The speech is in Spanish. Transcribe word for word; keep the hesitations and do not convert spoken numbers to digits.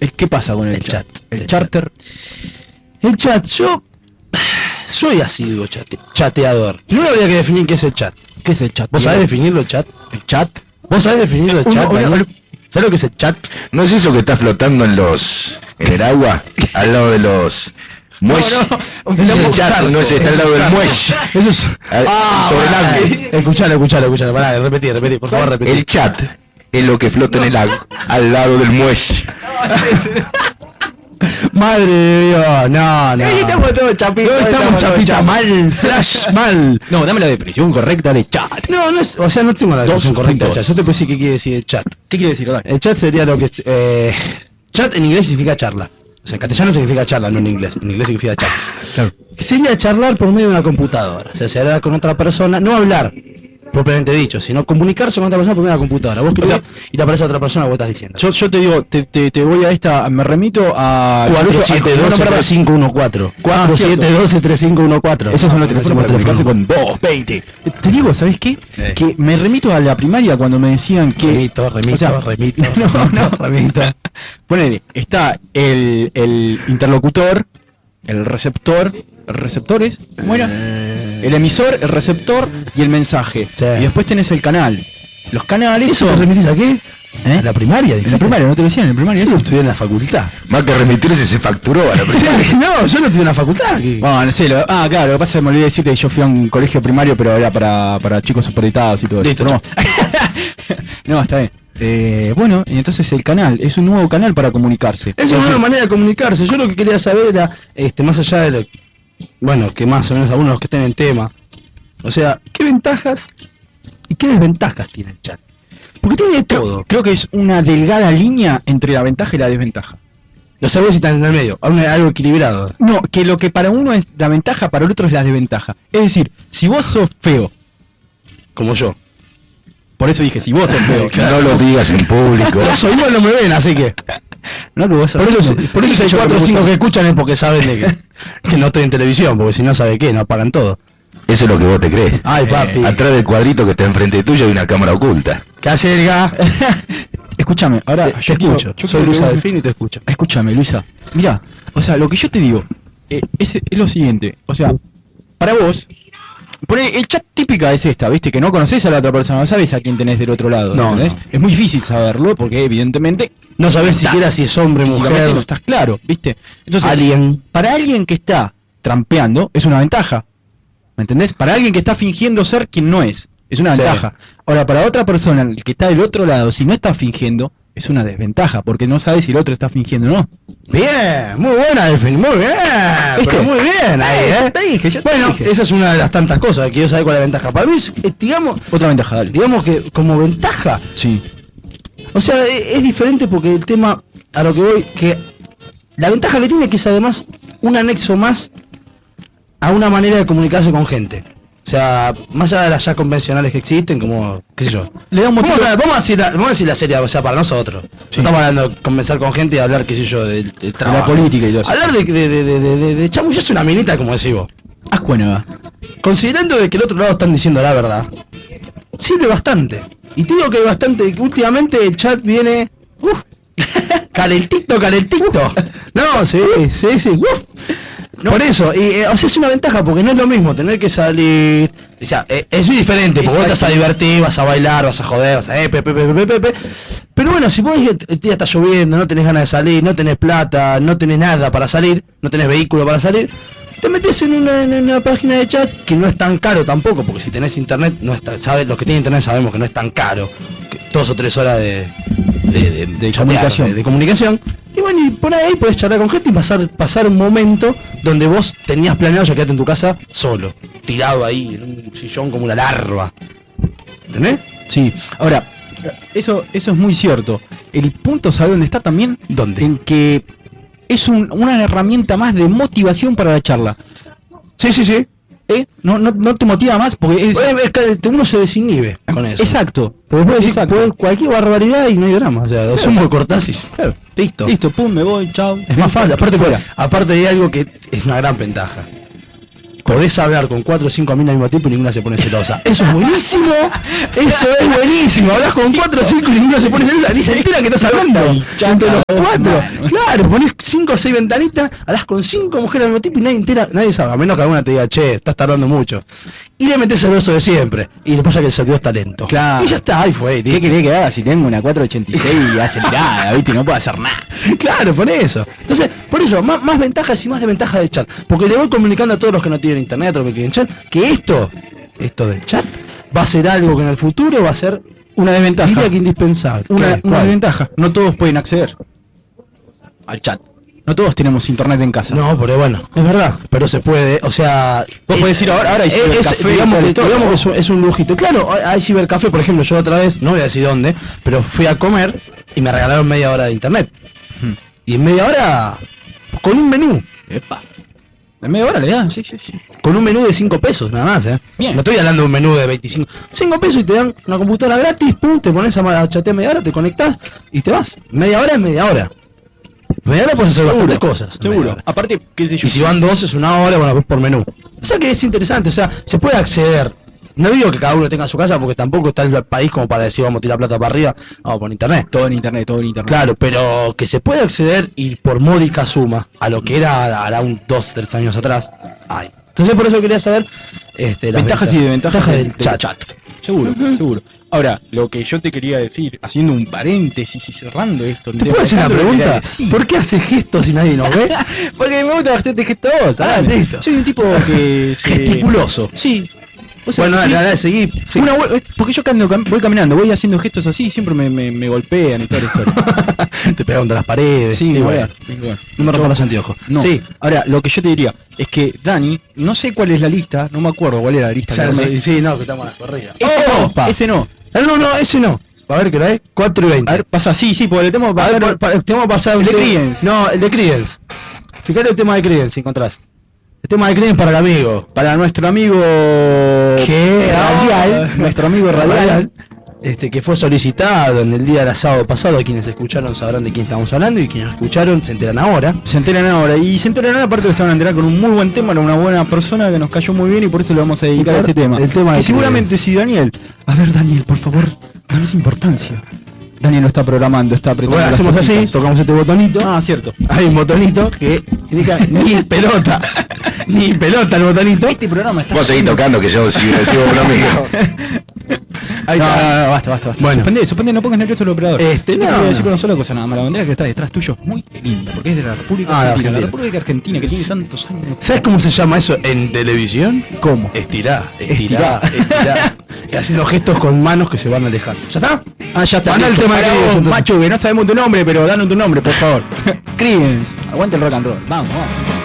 ¿Qué pasa con el, el chat? chat? El, el charter. El chat, yo soy asiduo chate, chateador. Primero habría que definir qué es el chat. ¿Qué es el chat? ¿Vos sabés definirlo el chat? ¿El chat? ¿Vos sabés definirlo el Uno, chat? uno, Daniel? uno. ¿Sabés lo que es el chat? ¿No es eso que está flotando en los en el agua al lado de los muelles? No, no, Es el estamos chat, hartos, no es, está al lado del muelle. Eso es... Al- Ah, sobre el pará. agua. Escuchalo, escuchalo, escuchalo. Pará, repetí, repetí, por favor, repetí. El chat es lo que flota en el agua al lado del muelle. Madre de Dios, no, no. Ahí estamos todos chapitas. No, estamos chapita mal, flash mal. No, dame la definición correcta de chat. No, no es, o sea, no tengo la Dos definición correcta del puntos. chat. Yo te puedo decir qué quiere decir el chat. ¿Qué quiere decir ahora? El chat sería lo que... Eh, chat en inglés significa charla. O sea, en castellano significa charla, no en inglés. En inglés significa chat. Claro. Sería charlar por medio de una computadora. O sea, se hablar con otra persona, no hablar propiamente dicho, sino comunicarse con otra persona por medio de una computadora. Vos escribís y te aparece otra persona que vos estás diciendo. Yo, yo te digo, te, te, te voy a esta, me remito a... cuatro siete uno tres cinco uno cuatro. cuatro siete uno dos tres cinco uno cuatro. Esos son los teléfonos para comunicarse con dos veinte. Te digo, ¿sabes qué? Eh. Que me remito a la primaria cuando me decían que... Remito, remito, o sea, remito, no, no, remito. Ponele, está el, el interlocutor, el receptor, receptores, ¿cómo era? El emisor, el receptor y el mensaje. Sí. Y después tenés el canal. Los canales ¿Eso te son... remitís a qué? ¿Eh? ¿A la primaria? En dijiste? la primaria, ¿no te lo decían? En la primaria. Yo lo estudié en la facultad. Más que remitirse se facturó a la primera. No, yo no estudié en la facultad. ¿Qué? Bueno, no sé, lo- ah, claro, lo que pasa es que me olvidé decirte que yo fui a un colegio primario, pero era para, para chicos superditados y todo eso. Listo, Pero no. No, está bien. Eh, bueno, y entonces el canal, es un nuevo canal para comunicarse. Esa es Entonces, una manera de comunicarse. Yo lo que quería saber era, este, más allá de lo, bueno, que más o menos algunos de los que estén en tema, o sea, ¿qué ventajas y qué desventajas tiene el chat? Porque tiene de todo. Creo que es una delgada línea entre la ventaja y la desventaja. Lo sabés si están en el medio, algo algo equilibrado. No, que lo que para uno es la ventaja, para el otro es la desventaja. Es decir, si vos sos feo, Como yo. por eso dije, si vos sos feo, No lo digas en público. Pero soy igual no me ven, así que. no que vos sos Por eso, feo. por eso si hay Yo cuatro o me cinco gusta- que escuchan es porque saben de que, que no estoy en televisión, porque si no sabe qué, no apagan todo. Eso es lo que vos te crees. Ay, papi. Atrás del cuadrito que está enfrente tuyo hay una cámara oculta. ¿Qué hace el ga? Escúchame, ahora Te, yo te quiero- escucho. yo Soy quiero Luisa que vos- Delfín y te escucho. Escúchame, Luisa. Mira, o sea, lo que yo te digo eh, es, es lo siguiente. O sea, para vos, poné, el chat típica es esta, ¿viste? Que no conoces a la otra persona, no sabes a quién tenés del otro lado. No, ¿entendés? no. Es muy difícil saberlo porque evidentemente No saber estás- siquiera si es hombre, físicamente mujer, no estás claro, ¿viste? Entonces, alien. para alguien que está trampeando es una ventaja. ¿Me entendés? Para alguien que está fingiendo ser quien no es, es una Sí. ventaja. Ahora, para otra persona el que está del otro lado, si no está fingiendo, es una desventaja, porque no sabe si el otro está fingiendo o no. Bien, muy buena, Delfín, muy bien. ¿Viste? Pero muy bien ahí, ¿eh? Te dije, yo te Bueno, dije. esa es una de las tantas cosas que quiero saber cuál es la ventaja. Para mí, es, eh, digamos, Otra ventaja, dale. digamos que como ventaja, Sí. o sea, e- es diferente porque el tema, a lo que voy, que la ventaja que tiene es que es además un anexo más a una manera de comunicarse con gente. O sea, más allá de las ya convencionales que existen, como, qué sé yo. Le da un motivo. Vamos a, vamos a decir la, vamos a decir la serie, o sea, para nosotros. No Sí. estamos hablando de conversar con gente y hablar, qué sé yo, del, del trabajo. política y todo eso. Hablar de, de, de, de, de, de, de chamullarse una minita, como decís vos. Ascuénaga. Considerando de que el otro lado están diciendo la verdad, sirve bastante. Y te digo que bastante, que últimamente el chat viene, uf, calentito, calentito. No, sí, sí, sí, uf. Por eso, y, eh, o sea, es una ventaja porque no es lo mismo tener que salir, o sea, eh, es muy diferente, porque vos te vas a divertir, vas a bailar, vas a joder, vas a eh, pe, pe, pe, pe, pe, pe. Pero bueno, si vos el día está lloviendo, no tenés ganas de salir, no tenés plata, no tenés nada para salir, no tenés vehículo para salir, te metes en una, en una página de chat que no es tan caro tampoco, porque si tenés internet, no está, sabes, los que tienen internet sabemos que no es tan caro, que dos o tres horas de, de, de, de chatear, comunicación. de, de comunicación. Y bueno, y por ahí puedes charlar con gente y pasar, pasar un momento donde vos tenías planeado ya quedarte en tu casa solo, tirado ahí en un sillón como una larva. ¿Entendés? Sí. Ahora, eso, eso es muy cierto. El punto, ¿sabe dónde está también? ¿Dónde? En que es un- una herramienta más de motivación para la charla. Sí, sí, sí. ¿Eh? No, no, no te motiva más porque es... Es que uno se desinhibe con eso. Exacto. Porque puedes decir Exacto. puedes cualquier barbaridad y no hay drama. O sea, somos cortás y Claro. listo. Listo, pum, me voy, chao. Es más fácil. Aparte, fuera. aparte hay algo que es una gran ventaja. podés hablar con cuatro o cinco minas al mismo tiempo y ninguna se pone celosa. Eso es buenísimo, eso es buenísimo. Hablas con cuatro o cinco y ninguna se pone celosa, ni se entera que estás hablando. Entre los cuatro. Claro, ponés cinco o seis ventanitas, hablas con cinco mujeres al mismo tiempo y nadie entera, nadie sabe, a menos que alguna te diga, che, estás tardando mucho. Y le metés el beso de siempre. Y le pasa que el servidor está lento. Claro. Y ya está, ahí fue. ¿Qué querés que haga si tengo una cuatro ochenta y seis acelerada, viste? No puedo hacer nada. Claro, por eso. Entonces, por eso, más, más ventajas y más desventajas de chat. Porque le voy comunicando a todos los que no tienen internet, a todos los que tienen chat, que esto, esto del chat, va a ser algo que en el futuro va a ser Una desventaja. diría que indispensable. Una, ¿Qué? una ¿Cuál? desventaja. No todos pueden acceder al chat. No todos tenemos internet en casa. No, pero bueno, es verdad, pero se puede, o sea... Vos podés ir ahora, ahora hay es, cibercafé, digamos, todo, que, todo, digamos ¿no? que es un, es un lujito. Claro, hay- hay cibercafé, por ejemplo, yo otra vez, no voy a decir dónde, pero fui a comer y me regalaron media hora de internet. Hmm. Y en media hora, con un menú, Epa. En media hora le dan, sí, sí, sí. con un menú de cinco pesos nada más, ¿eh? Bien. No estoy hablando de un menú de veinticinco. cinco pesos y te dan una computadora gratis, pum, te pones a, a chatear media hora, te conectás y te vas. Media hora es media hora. Media hora puedes hacer bastantes cosas. en media Seguro. hora. Aparte, qué sé yo. Y si van dos es una hora, bueno, pues por menú. O sea que es interesante, o sea, se puede acceder. No digo que cada uno tenga su casa porque tampoco está el país como para decir vamos a tirar plata para arriba, vamos por internet. Todo en internet, todo en internet. Claro, pero que se puede acceder y por módica suma a lo que era hará un dos, tres años atrás, hay. Entonces por eso quería saber este, las Ventajas y desventajas del, del, chat. chat. Seguro, seguro. Ahora, lo que yo te quería decir, haciendo un paréntesis y cerrando esto. ¿Te puedo hacer una pregunta? ¿Por qué hace gestos si nadie nos ve? Porque me gusta hacerte gestos. Ah, ¿sabes? listo. Soy un tipo que se... Gesticuloso. Sí. O sea, Bueno, sí. dale, dale, seguí. seguí. Una vu- porque yo cuando cam- voy caminando, voy haciendo gestos así y siempre me, me, me golpean y toda la historia. Te pegan contra las paredes. Sí, y bueno, bueno. y bueno. No me rompan los anteojos. No. Sí. Ahora, lo que yo te diría es que Dani, no sé cuál es la lista, no me acuerdo cuál era la lista. Ya que lo armé. sé, sí, no, que estamos a la corrida. Ese no, Opa. ese no. Ah, no, no, ese no. A ver qué hora es. cuatro y veinte. A ver, pasa, sí, sí, porque le tengo que A ver, pasar- pa- pa- tenemos que pasar el de un- Creedence. No, el de Creedence. Fíjate el tema de Creedence, si encontrás. El tema de Creedence para el amigo. para nuestro amigo ¿Qué? Radial, Ah. nuestro amigo Radial. Este, que fue solicitado en el día del sábado pasado. Quienes escucharon sabrán de quién estamos hablando y quienes no escucharon se enteran ahora. Se enteran ahora, y se enteran ahora aparte que se van a enterar con un muy buen tema, una buena persona que nos cayó muy bien y por eso le vamos a dedicar a este tema. El tema que de seguramente si Daniel, a ver Daniel, por favor, danos importancia. Daniel no está programando, está apretando. Bueno, las hacemos así, teclitas. tocamos este botonito. Ah, cierto. Hay un botonito que indica ni pelota. Ni pelota el botonito. Este programa está... Vos seguís tocando que yo si recibo un amigo. Ahí no, no, no, basta, basta, basta. Bueno. Suspende, suspende, no pongas nervioso al operador. Este, Yo te no, quería no. decir una sola cosa nada más. La bandera que está detrás tuyo es muy linda, porque es de la República Ah, la Argentina. La Argentina. República Argentina que tiene tantos años. ¿Sabes cómo se llama eso en televisión? ¿Cómo? Estirá, estirá, estirá. Y haciendo gestos con manos que se van a alejar. ¿Ya está? Ah, ya está. Manda el listo. tema de Para Creedence, vos, entonces. macho, que no sabemos tu nombre, pero danos tu nombre, por favor. Creedence, aguante el rock and roll. Vamos, vamos.